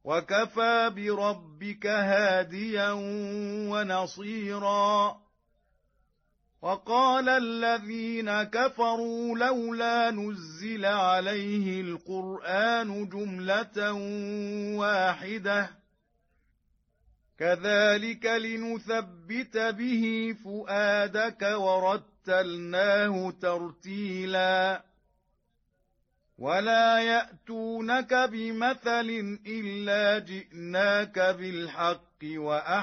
وكفى بربك هاديا ونصيرا وقال الذين كفروا لولا نزل عليه القرآن جملة واحدة كذلك لنثبت به فؤادك ورتلناه ترتيلا ولا يأتونك بمثل إلا جئناك بالحق